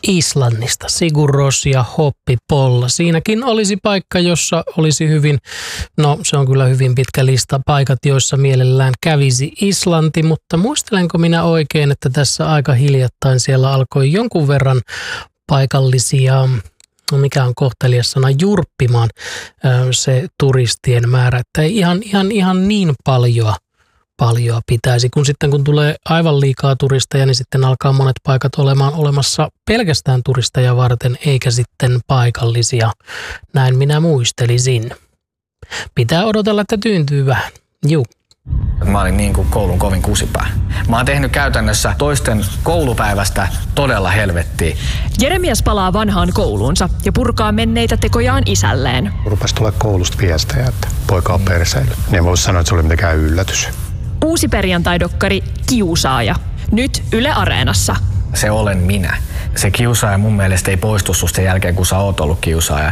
Islannista, Sigur Rós ja Hoppipolla. Siinäkin olisi paikka, jossa olisi hyvin, no se on kyllä hyvin pitkä lista paikat, joissa mielellään kävisi Islanti, mutta muistelenko minä oikein, että tässä aika hiljattain siellä alkoi jonkun verran paikallisia, no mikä on kohtelias sana, jurppimaan se turistien määrä, että ei ihan niin paljoa pitäisi, kun tulee aivan liikaa turisteja, niin sitten alkaa monet paikat olemaan olemassa pelkästään turisteja varten, eikä sitten paikallisia. Näin minä muistelisin. Pitää odotella, että tyyntyy vähän. Juu. Mä olin niin kuin koulun kovin kusipää. Mä oon tehnyt käytännössä toisten koulupäivästä todella helvettiä. Jeremias palaa vanhaan kouluunsa ja purkaa menneitä tekojaan isälleen. Rupesi tulla koulusta viestejä, että poika on perseillyt. Niin voisi sanoa, että se oli mitenkään yllätys. Uusi perjantai-dokkari Kiusaaja. Nyt Yle Areenassa. Se olen minä. Se kiusaaja mun mielestä ei poistu susta sen jälkeen, kun sä oot ollut kiusaaja.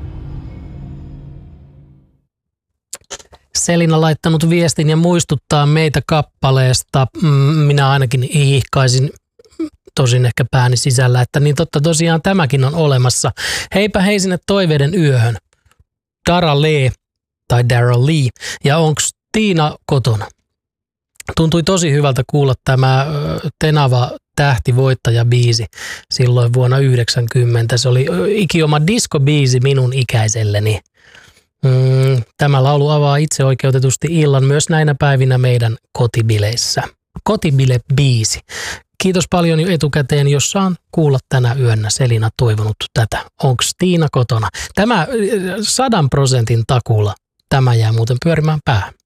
Selina laittanut viestin ja muistuttaa meitä kappaleesta. Minä ainakin ihkaisin, tosin ehkä pääni sisällä, että niin totta tosiaan tämäkin on olemassa. Heipä hei sinne toiveiden yöhön. Dara Lee tai Dara Lee. Ja onks Tiina kotona? Tuntui tosi hyvältä kuulla tämä Tenava tähtivoittajabiisi silloin vuonna 1990. Se oli ikioma diskobiisi minun ikäiselleni. Tämä laulu avaa itseoikeutetusti illan myös näinä päivinä meidän kotibileissä. Kotibile-biisi. Kiitos paljon jo etukäteen, jos saan kuulla tänä yönä. Selina toivonut tätä. Onks Tiina kotona? Tämä 100% takuulla. Tämä jää muuten pyörimään päähän.